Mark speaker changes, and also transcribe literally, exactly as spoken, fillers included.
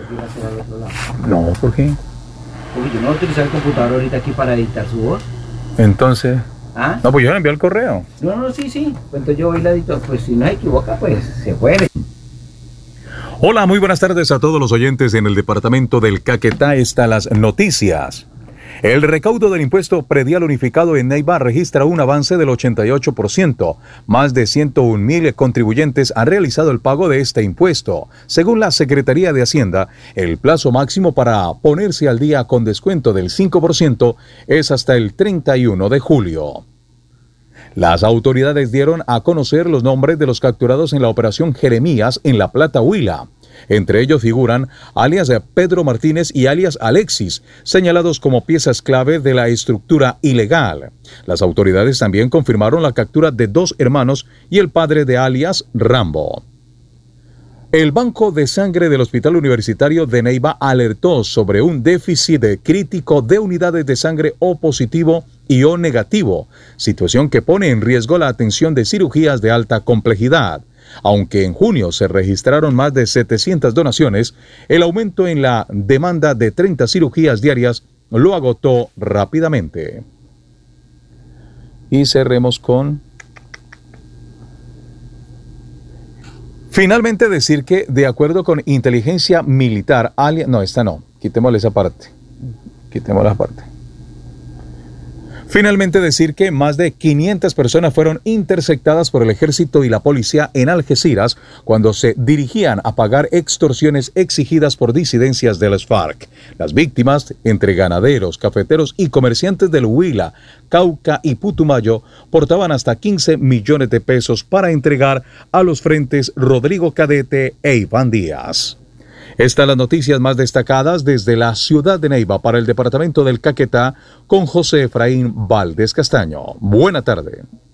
Speaker 1: ir a hacer al otro lado.
Speaker 2: No, ¿por qué?
Speaker 1: Porque yo no voy a utilizar el computador ahorita aquí para editar su voz.
Speaker 2: Entonces...
Speaker 1: ¿Ah?
Speaker 2: No, pues yo le envié el correo.
Speaker 1: No, no, sí, sí. Pues entonces yo voy la edito. Pues si no se equivoca, pues se puede.
Speaker 2: Hola, muy buenas tardes a todos los oyentes en el departamento del Caquetá. Están las noticias. El recaudo del impuesto predial unificado en Neiva registra un avance del ochenta y ocho por ciento. Más de ciento un mil contribuyentes han realizado el pago de este impuesto. Según la Secretaría de Hacienda, el plazo máximo para ponerse al día con descuento del cinco por ciento es hasta el treinta y uno de julio. Las autoridades dieron a conocer los nombres de los capturados en la operación Jeremías en La Plata, Huila. Entre ellos figuran alias Pedro Martínez y alias Alexis, señalados como piezas clave de la estructura ilegal. Las autoridades también confirmaron la captura de dos hermanos y el padre de alias Rambo. El Banco de Sangre del Hospital Universitario de Neiva alertó sobre un déficit crítico de unidades de sangre O positivo y O negativo, situación que pone en riesgo la atención de cirugías de alta complejidad. Aunque en junio se registraron más de setecientas donaciones, el aumento en la demanda de treinta cirugías diarias lo agotó rápidamente. Y cerremos con... Finalmente decir que, de acuerdo con inteligencia militar, alias... No, esta no. Quitémosle esa parte. Quitémosle la parte. Finalmente decir que más de quinientas personas fueron interceptadas por el ejército y la policía en Algeciras cuando se dirigían a pagar extorsiones exigidas por disidencias de las FARC. Las víctimas, entre ganaderos, cafeteros y comerciantes del Huila, Cauca y Putumayo, portaban hasta quince millones de pesos para entregar a los frentes Rodrigo Cadete e Iván Díaz. Estas las noticias más destacadas desde la ciudad de Neiva para el departamento del Caquetá con José Efraín Valdés Castaño. Buena tarde.